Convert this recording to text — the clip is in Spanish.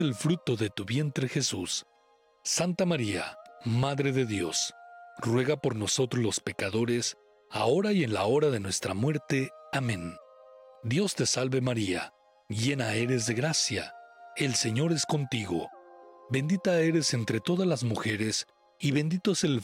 el fruto de tu vientre, Jesús. Santa María, Madre de Dios, ruega por nosotros los pecadores, ahora y en la hora de nuestra muerte. Amén. Dios te salve María, llena eres de gracia, el Señor es contigo. Bendita eres entre todas las mujeres, y bendito es el